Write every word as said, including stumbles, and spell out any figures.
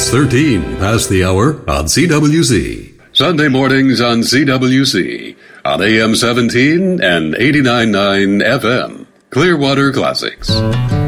It's thirteen past the hour on C W C. Sunday mornings on C W C, on A M seventeen and eighty-nine point nine F M. Clearwater Classics.